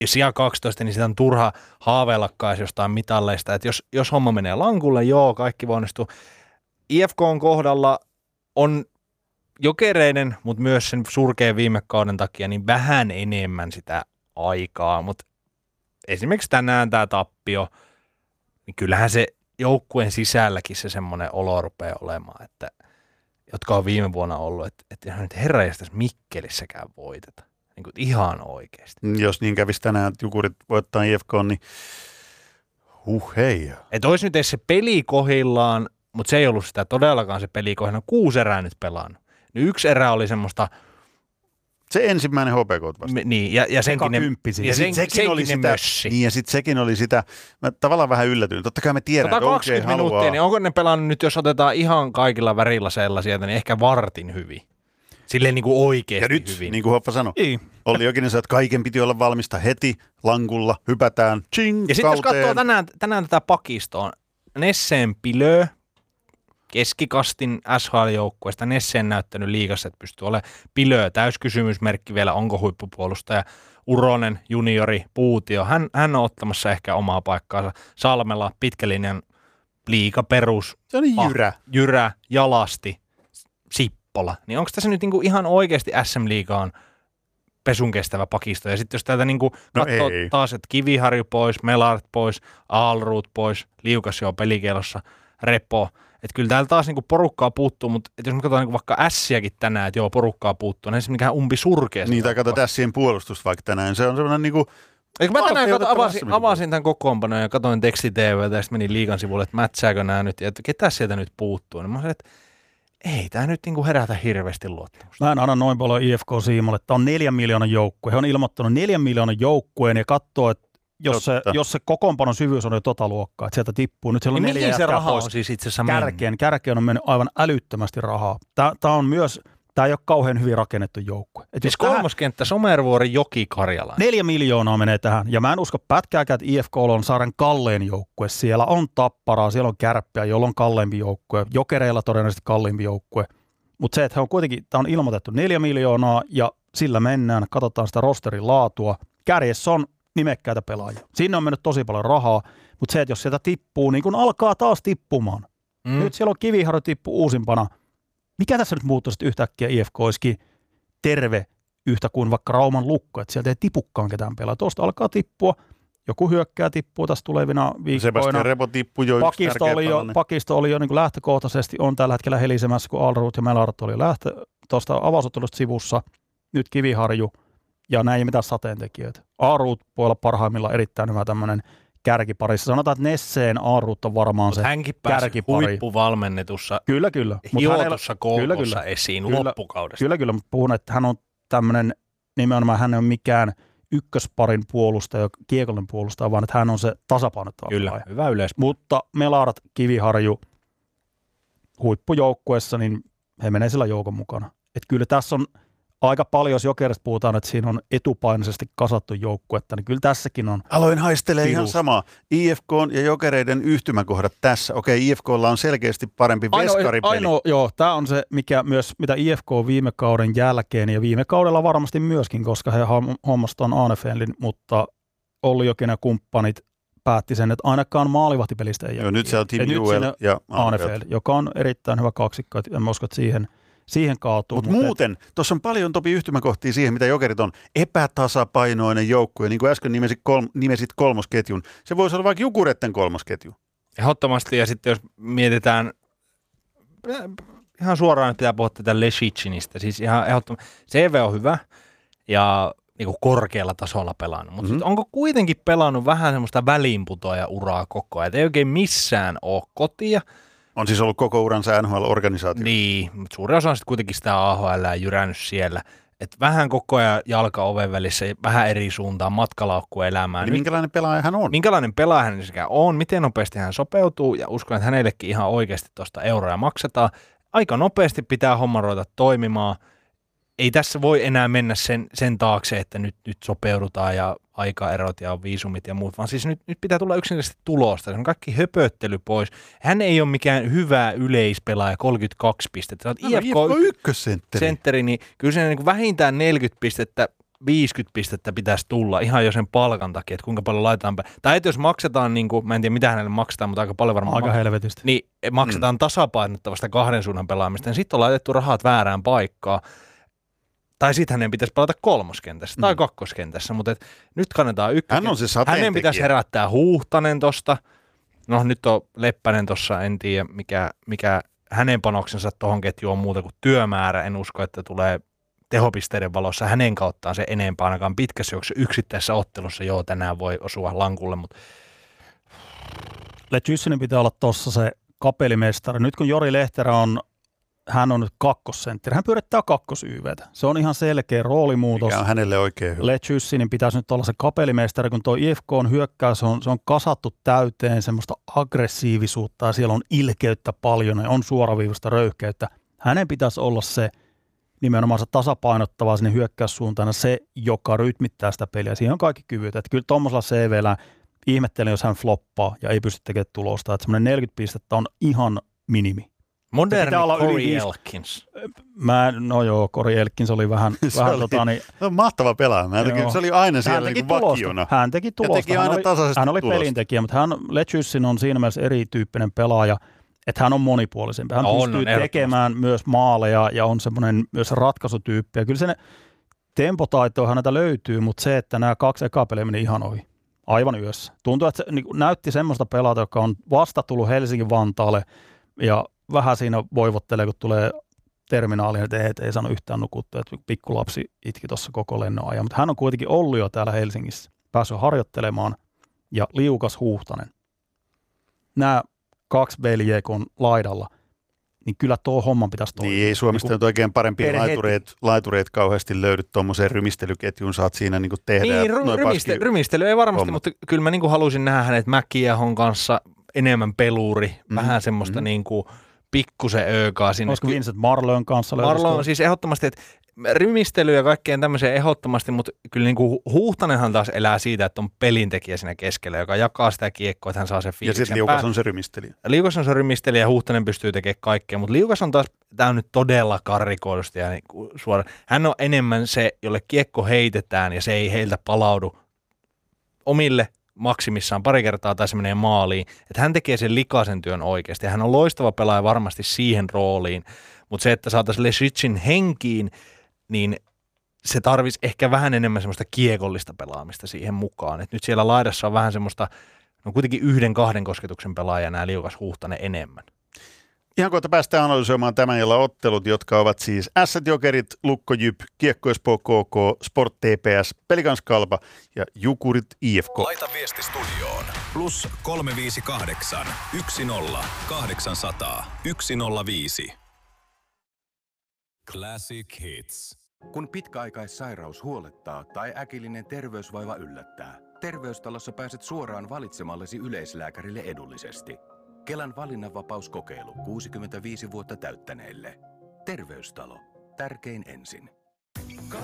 sija 12, niin sitä on turha haaveillakaan jostain mitalleista. Että jos homma menee lankulle, joo, kaikki voi onnistua. IFK:n kohdalla on Jokereiden, mutta myös sen surkean viime kauden takia niin vähän enemmän sitä aikaa. Mutta esimerkiksi tänään tämä tappio, niin kyllähän se joukkueen sisälläkin se semmoinen olo rupeaa olemaan, että jotka on viime vuonna ollut, että nyt herranjestas Mikkelissäkään voiteta. Niin kuin ihan oikeasti. Jos niin kävisi tänään, että Jukurit voittaa IFK, niin hei. Että olisi nyt edes se peli kohillaan, mutta se ei ollut sitä todellakaan se peli kohillaan. 6 erää nyt pelannut. Niin 1 erä oli semmoista... Se ensimmäinen HPK vasta. Niin, ja senkin sekin oli sitä, mössi. Niin, ja sitten sekin oli sitä, mä tavallaan vähän yllätyin. Totta kai me tiedän, että 20 minuuttia, niin onko ne pelannut nyt, jos otetaan ihan kaikilla värilaseilla sieltä, niin ehkä vartin hyvin. Silleen niin kuin oikeasti hyvin. Ja nyt, hyvin. niin kuin Hoppa sanoi, Olli Jokinen sanoi, että kaiken piti olla valmista heti, lankulla, hypätään, ching, ja sitten jos katsoo tänään tätä pakistoa, Nesseen Pilö, keskikastin SHL-joukkueesta, Nesseen näyttänyt liigassa, että pystyy olemaan Pilö, täyskysymysmerkki vielä, onko huippupuolustaja, Uronen, juniori, Puutio, hän on ottamassa ehkä omaa paikkaansa, Salmela, pitkälinjan liiga perus, se on Jyrä, Jalasti, Sippola, niin onko tässä nyt niinku ihan oikeasti SM-liigaan pesun kestävä pakisto, ja sitten jos täältä niinku katsoo taas, että Kiviharju pois, Melart pois, Aalruut pois, Liukas jo pelikielossa, Repo, että kyllä täällä taas niinku porukkaa puuttuu, mutta jos me katsotaan niinku vaikka Ässiäkin tänään, että joo, porukkaa puuttuu, niin se mikään umpi surkea. Niin, tai katsotaan Ässien puolustus vaikka tänään, se on semmoinen niinku... Eikö mä tänään avasin tämän kokoonpanon ja katsoin teksti-TV:tä ja sitten menin liigan sivulle, että mätsääkö nämä nyt, ja ketä sieltä nyt puuttuu, niin mä sanoin, että ei tämä nyt niinku herätä hirveästi luottamusta. Mä en anna noin paljon IFK-siimolle. Tämä on 4 miljoonan joukkue. He on ilmoittanut 4 miljoonan joukkueen ja katsoo, että jos se kokoonpanon syvyys on jo luokkaa, että sieltä tippuu. Nyt siellä on niin 4 se raha pois. On siis itse asiassa kärkeen on mennyt aivan älyttömästi rahaa. Tämä ei ole kauhean hyvin rakennettu joukkue. Siis kolmoskenttä, Somervuori, Joki, Karjala. 4 miljoonaa menee tähän. Ja mä en usko pätkääkään, että IFK on saaren kallein joukkue. Siellä on Tapparaa, siellä on Kärppiä, jolla on kalleimpi joukkue. Jokereilla todennäköisesti kalliimpi joukkue. Mutta se, että he on kuitenkin, tämä on ilmoitettu 4 miljoonaa ja sillä mennään, katsotaan sitä rosterin laatua. Kärjessä on nimekkäitä pelaajia. Siinä on mennyt tosi paljon rahaa, mutta se, että jos sieltä tippuu, niin kun alkaa taas tippumaan. Nyt siellä on Kiviharju tippu uusimpana. Mikä tässä nyt muuttuu sitten yhtäkkiä IFK olisikin terve yhtä kuin vaikka Rauman Lukko, että sieltä ei tipukkaan ketään pelaa. Tuosta alkaa tippua, joku hyökkää tippuu tässä tulevina viikkoina. Sebastian Repo tippui jo pakisto oli jo niin kuin lähtökohtaisesti, on tällä hetkellä helisemässä, kun Alruut ja Melart oli tuosta avausottelusta sivussa. Nyt Kiviharju ja näin ei mitään sateentekijöitä. Alruut voi olla parhaimmillaan erittäin hyvä tämmöinen kärkiparissa. Sanotaan, että Nesseen Aaruut on varmaan se hänkin pääsi kärkipari. Huippuvalmennetussa, kyllä. hiotussa koukossa esiin loppukaudesta. Kyllä, mutta puhun, että hän on tämmöinen, nimenomaan hän ei ole mikään ykkösparin puolustaja, kiekollinen puolustaja, vaan että hän on se tasapainottava. Kyllä, hyvä yleis. Mutta Melarat, Kiviharju huippujoukkuessa, niin he menee sillä joukon mukana. Että kyllä tässä on aika paljon, jos Jokerista puhutaan, että siinä on etupainoisesti kasattu joukkuetta, niin kyllä tässäkin on. Aloin haistelee ihan samaa. IFK ja Jokereiden yhtymäkohdat tässä. Okei, IFKlla on selkeästi parempi veskaripeli. Joo, tämä on se, mitä IFK viime kauden jälkeen ja viime kaudella varmasti myöskin, koska he hommasivat on Aanefeldin, mutta Olli Jokinen ja kumppanit päätti sen, että ainakaan maalivahtipelistä ei jää. Joo, nyt se on Tim Juel ja Aanefeld, joka on erittäin hyvä kaksikko, en usko, että siihen kaatuu. Mutta muuten, tuossa on paljon Topi yhtymäkohtia siihen, mitä Jokerit on. Epätasapainoinen joukkue, niin kuin äsken nimesit kolmosketjun. Se voisi olla vaikka Jukuretten kolmosketju. Ehdottomasti, ja sitten jos mietitään, ihan suoraan nyt pitää puhua tätä Lešichinistä, siis ihan ehdottomasti, CV on hyvä ja niin kuin korkealla tasolla pelannut, mutta onko kuitenkin pelannut vähän semmoista väliinputoaja-uraa koko ajan, ei oikein missään ole kotia. On siis ollut koko uransa NHL-organisaatio. Niin, mutta suurin osa on sitten kuitenkin sitä AHL jyrännyt siellä. Että vähän koko ajan jalka oven välissä, vähän eri suuntaan, matkalaukkuelämään. Eli minkälainen pelaaja hän on? Minkälainen pelaaja hän sekä on, miten nopeasti hän sopeutuu, ja uskon, että hänellekin ihan oikeasti tuosta euroja maksetaan. Aika nopeasti pitää homma ruveta toimimaan. Ei tässä voi enää mennä sen taakse, että nyt sopeudutaan ja aikaerot ja viisumit ja muut, vaan siis nyt pitää tulla yksinkertaisesti tulosta. Se on kaikki höpöttely pois. Hän ei ole mikään hyvä yleispelaaja, 32 pistettä. IFK ykkössentteri. Niin kyllä se niin vähintään 40 pistettä 50 pistettä pitäisi tulla ihan jo sen palkan takia, että kuinka paljon laitetaan tai että jos maksetaan, niin kuin, mä en tiedä mitä hänelle maksetaan, mutta aika paljon varmaan. Aika helvetisti. Niin maksetaan tasapainottavasta 2 suunnan pelaamista, niin sitten on laitettu rahat väärään paikkaan. Tai sitten hänen pitäisi pelata 3. kentässä tai 2. kentässä, mutta nyt kannetaan 1. Hän on se sateentekijä. Hänen pitäisi herättää Huuhtanen tosta. No nyt on Leppänen tossa, en tiedä mikä hänen panoksensa tuohon ketjuun on muuta kuin työmäärä. En usko, että tulee tehopisteiden valossa hänen kauttaan se enempää ainakaan pitkässä juoksussa yksittäisessä ottelussa. Joo, tänään voi osua lankulle, mutta Lehtysinen pitää olla tuossa se kapelimestari. Nyt kun Jori Lehterä hän on nyt 2-sentteri. Hän pyörittää 2-YVtä. Se on ihan selkeä roolimuutos. Mikä on hänelle oikein hyvä. Lehtysinin pitäisi nyt olla se kapelimestari, kun tuo IFK:n hyökkäys se on kasattu täyteen semmoista aggressiivisuutta ja siellä on ilkeyttä paljon ja on suoraviivasta röyhkeyttä. Hänen pitäisi olla se nimenomaan se tasapainottava sinne hyökkäyssuuntaan, se, joka rytmittää sitä peliä. Siihen on kaikki kyvyt. Että kyllä tuommoisella CV:llä ihmettelen, jos hän floppaa ja ei pysty tekemään tulosta. Että semmoinen 40 pistettä on ihan minimi. moderni Corey Elkins. Corey Elkins oli vähän se on mahtava pelaaja. Se oli aina siellä niin vakiona. Hän teki tulosta. Ja teki aina tasaisesti hän oli tulosta. Pelintekijä, mutta Lehtyssin on siinä mielessä erityyppinen pelaaja, että hän on monipuolisempi. Hän pystyy tekemään myös maaleja ja on semmoinen myös ratkaisutyyppi. Ja kyllä se tempotaitoa häneltä löytyy, mutta se, että nämä 2 ekaa peliä meni ihan ohi. Aivan yössä. Tuntuu, että se näytti semmoista pelaata, joka on vasta tullut Helsingin-Vantaalle ja vähän siinä voivottelee, kun tulee terminaaliin, että ei saanut yhtään nukuttua, että pikkulapsi itki tuossa koko lennon ajan. Mutta hän on kuitenkin ollut jo täällä Helsingissä, päässyt harjoittelemaan ja liukas Huuhtanen. Nämä 2 veljeä, kun on laidalla, niin kyllä tuo homman pitäisi toimia. Niin ei Suomesta nyt oikein parempia laitureet kauheasti löydy tuommoiseen rymistelyketjuun, saat siinä niin tehdä. Niin, rymistely ei varmasti, hommat. Mutta kyllä mä halusin nähdä hänet Mäkiähon kanssa enemmän peluri, vähän semmoista pikkusen öökaa sinne. Olisiko Vincent Marlön kanssa löytyisi? Marlon siis ehdottomasti, että rymistely ja kaikkeen tämmöiseen ehdottomasti, mutta kyllä Huuhtanenhan taas elää siitä, että on pelintekijä siinä keskellä, joka jakaa sitä kiekkoa, että hän saa sen fiiliksen. Ja sitten Liukas on se rymistelijä. Liukas on se rymistelijä ja Huuhtanen pystyy tekemään kaikkea, mutta Liukas on taas, tämä on nyt todella karrikoidusti ja suora. Hän on enemmän se, jolle kiekko heitetään ja se ei heiltä palaudu omille maksimissaan pari kertaa tai se menee maaliin, että hän tekee sen likaisen työn oikeasti ja hän on loistava pelaaja varmasti siihen rooliin, mutta se, että saataisiin Leschitsin henkiin, niin se tarvitsisi ehkä vähän enemmän semmoista kiekollista pelaamista siihen mukaan, että nyt siellä laidassa on vähän semmoista, no kuitenkin 1-2 kosketuksen pelaaja nämä Liukas Huuhtanen enemmän. Ihan kohta päästään analysoimaan tämän illan ottelut, jotka ovat siis Ässät Jokerit, Lukko Jyp, Kiekko Espoo KK, Sport TPS, Pelikans Kalpa ja Jukurit IFK. Laita viesti studioon. Plus 358 10 800 105. Classic Hits. Kun pitkäaikaissairaus huolettaa tai äkillinen terveysvaiva yllättää, Terveystalossa pääset suoraan valitsemallesi yleislääkärille edullisesti. Kelan valinnanvapauskokeilu 65 vuotta täyttäneille. Terveystalo. Tärkein ensin.